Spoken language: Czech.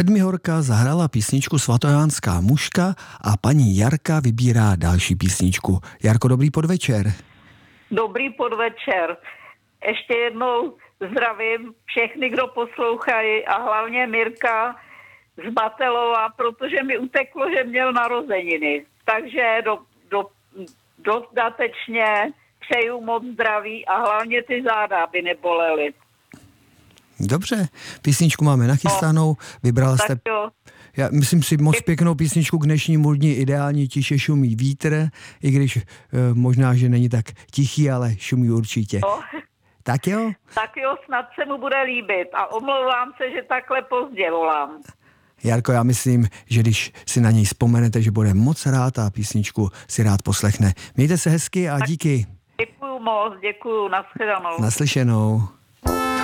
Sedmihorka zahrála písničku Svatojánská mužka a paní Jarka vybírá další písničku. Jarko, dobrý podvečer. Dobrý podvečer. Ještě jednou zdravím všechny, kdo poslouchají a hlavně Mirka z Batelova, protože mi uteklo, že měl narozeniny. Takže dostatečně přeju moc zdraví a hlavně ty záda, aby nebolely. Dobře, písničku máme nachystanou, vybral jste, já myslím si, moc pěknou písničku k dnešnímu dni, ideálně tiše šumí vítr, i když možná, že není tak tichý, ale šumí určitě. No. Tak jo? Tak jo, snad se mu bude líbit a omlouvám se, že takhle pozdě volám. Jarko, já myslím, že když si na něj vzpomenete, že bude moc rád a písničku si rád poslechne. Mějte se hezky a díky. Děkuju moc, děkuju, nashledanou. Naslyšenou.